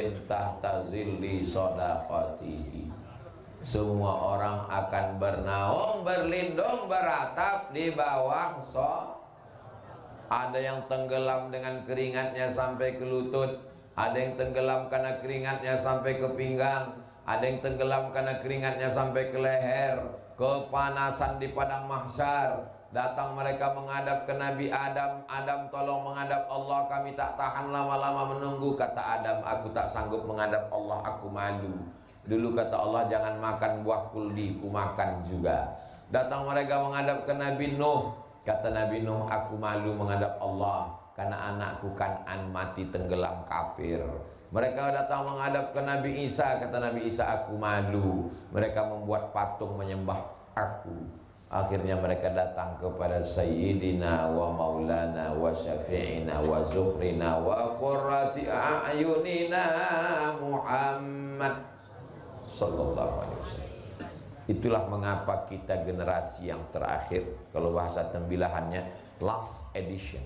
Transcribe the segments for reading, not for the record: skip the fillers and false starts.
mri'in tahta zilli shadaqatihi. Semua orang akan bernaung, berlindung, beratap di bawah Ada yang tenggelam dengan keringatnya sampai ke lutut, ada yang tenggelam karena keringatnya sampai ke pinggang, ada yang tenggelam karena keringatnya sampai ke leher. Kepanasan di padang mahsyar. Datang mereka menghadap ke Nabi Adam. Adam, tolong menghadap Allah, kami tak tahan lama-lama menunggu. Kata Adam, aku tak sanggup menghadap Allah, aku malu. Dulu kata Allah, jangan makan buah kuldi, ku makan juga. Datang mereka menghadap ke Nabi Nuh. Kata Nabi Nuh, aku malu menghadap Allah karena anakku Kan'an mati tenggelam kafir. Mereka datang menghadap ke Nabi Isa. Kata Nabi Isa, aku malu. Mereka membuat patung menyembah aku. Akhirnya mereka datang kepada Sayyidina wa Maulana wa Syafi'ina wa Zuhrina wa Qurrati a'yunina Muhammad sallallahu alaihi wasallam. Itulah mengapa kita generasi yang terakhir, kalau bahasa tembilahannya last edition.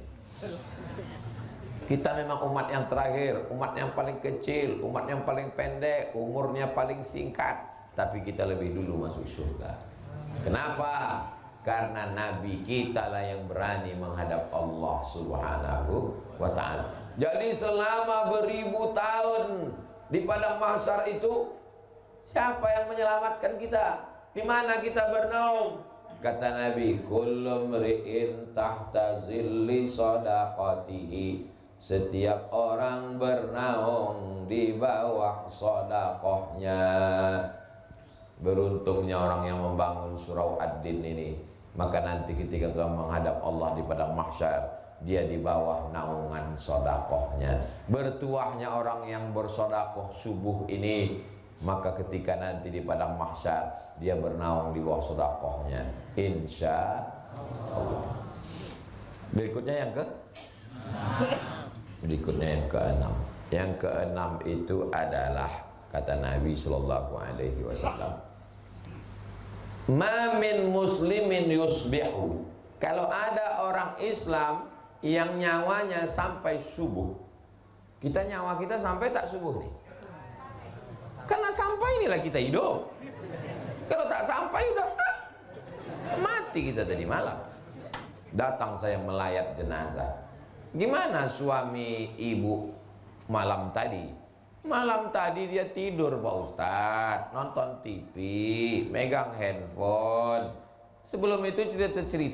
Kita memang umat yang terakhir, umat yang paling kecil, umat yang paling pendek, umurnya paling singkat, tapi kita lebih dulu masuk surga. Kenapa? Karena Nabi kita lah yang berani menghadap Allah Subhanahu wa ta'ala. Jadi selama beribu tahun di padang mahsyar itu, siapa yang menyelamatkan kita? Di mana kita bernaung? Kata Nabi, kullu mri'in tahta zilli shadaqatihi. Setiap orang bernaung di bawah sedekahnya. Beruntungnya orang yang membangun surau Ad-Din ini. Maka nanti ketika dia menghadap Allah di padang mahsyar, dia di bawah naungan sedekahnya. Bertuahnya orang yang bersedekah subuh ini, maka ketika nanti di padang mahsyar dia bernaung di bawah sedekahnya, insya Allah. Berikutnya yang keenam. Yang keenam itu adalah kata Nabi sallallahu alaihi wasallam, ma min muslimin yusbihu. Kalau ada orang Islam yang nyawanya sampai subuh, kita nyawa kita sampai tak subuh nih? Karena sampai inilah kita hidup. Kalau tak sampai udah mati kita tadi malam. Datang saya melayat jenazah. Gimana suami ibu malam tadi? Malam tadi dia tidur Pak Ustadz, nonton TV, megang handphone. Sebelum itu cerita-cerita